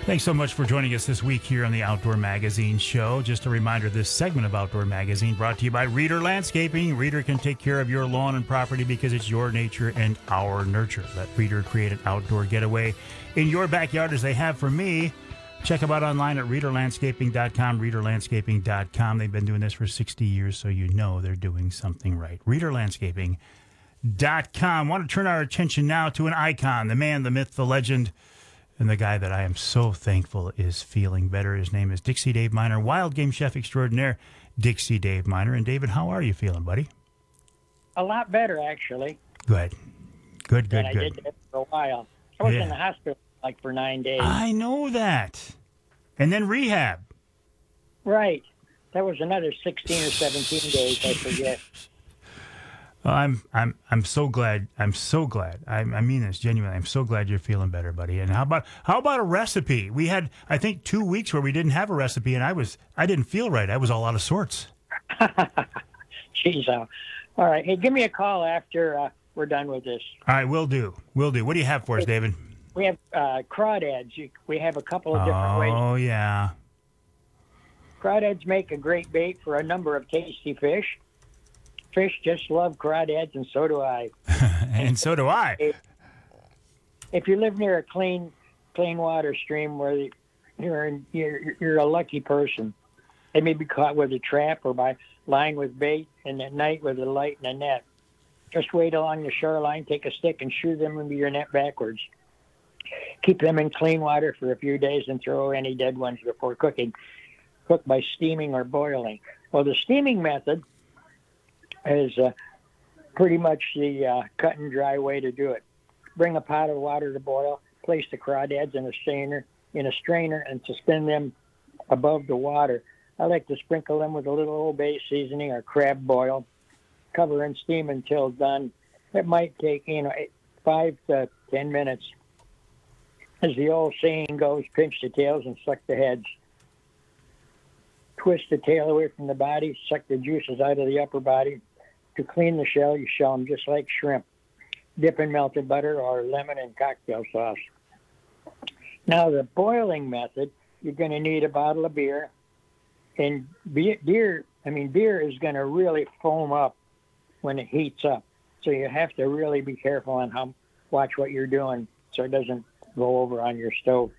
Thanks so much for joining us this week here on the Outdoor Magazine Show. Just a reminder, this segment of Outdoor Magazine brought to you by Reader Landscaping. Reader can take care of your lawn and property because it's your nature and our nurture. Let Reader create an outdoor getaway in your backyard as they have for me. Check them out online at readerlandscaping.com, readerlandscaping.com. They've been doing this for 60 years, so you know they're doing something right. readerlandscaping.com. Want to turn our attention now to an icon, the man, the myth, the legend, and the guy that I am so thankful is feeling better. His name is Dixie Dave Miner, wild game chef extraordinaire, Dixie Dave Miner. And David, how are you feeling, buddy? A lot better, actually. Good. Good. I did that for a while. I was in the hospital like for 9 days. I know that. And then rehab. Right. That was another 16 or 17 days, I forget. I'm so glad. I'm so glad. I mean this genuinely. I'm so glad you're feeling better, buddy. And how about a recipe? We had, I think, 2 weeks where we didn't have a recipe, and I didn't feel right. I was all out of sorts. Jeez. All right. Hey, give me a call after we're done with this. All right, will do. What do you have for us, David? We have crawdads. We have a couple of different ways. Oh, yeah. Crawdads make a great bait for a number of tasty fish. Fish just love crawdads, and so do I. And so do I. If you live near a clean water stream where you're a lucky person, they may be caught with a trap or by lying with bait, and at night with a light and a net. Just wait along the shoreline, take a stick, and shoot them into your net backwards. Keep them in clean water for a few days and throw any dead ones before cooking. Cook by steaming or boiling. Well, the steaming method is pretty much the cut and dry way to do it. Bring a pot of water to boil, place the crawdads in a strainer, and suspend them above the water. I like to sprinkle them with a little Old Bay seasoning or crab boil. Cover and steam until done. It might take 5 to 10 minutes. As the old saying goes, pinch the tails and suck the heads. Twist the tail away from the body, suck the juices out of the upper body. To clean the shell, you shell them just like shrimp. Dip in melted butter or lemon and cocktail sauce. Now, the boiling method, you're going to need a bottle of beer. And beer is going to really foam up when it heats up. So you have to really be careful on watch what you're doing so it doesn't go over on your stove.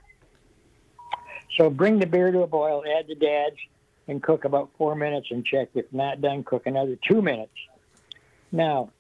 So bring the beer to a boil, add the dads, and cook about 4 minutes and check. If not done, cook another 2 minutes. Now,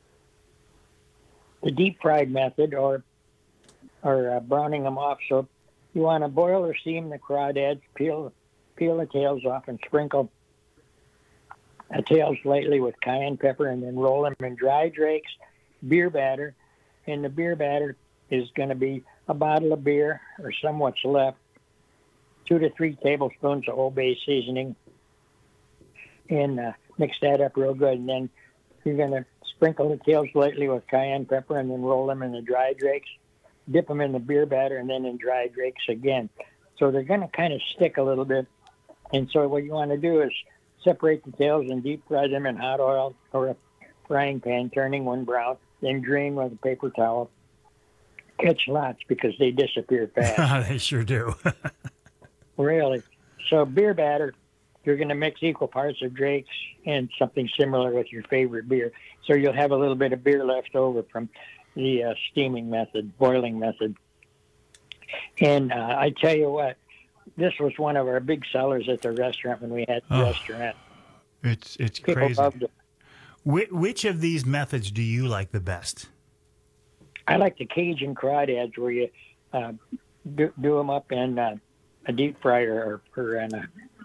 the deep fried method or browning them off. So you want to boil or steam the crawdads, peel the tails off and sprinkle the tails lightly with cayenne pepper and then roll them in dry Drake's beer batter. And the beer batter is going to be a bottle of beer or what's left, 2 to 3 tablespoons of Old Bay seasoning, and mix that up real good. And then you're going to sprinkle the tails lightly with cayenne pepper and then roll them in the dry Drakes, dip them in the beer batter, and then in dry Drakes again. So they're going to kind of stick a little bit. And so what you want to do is separate the tails and deep fry them in hot oil or a frying pan, turning one brown, then drain with a paper towel. Catch lots because they disappear fast. They sure do. Really. So beer batter, you're going to mix equal parts of Drake's and something similar with your favorite beer. So you'll have a little bit of beer left over from the steaming method, boiling method. And I tell you what, this was one of our big sellers at the restaurant when we had the restaurant. It's People crazy. loved it. Which of these methods do you like the best? I like the Cajun crawdads where you do them up in a deep fryer or in a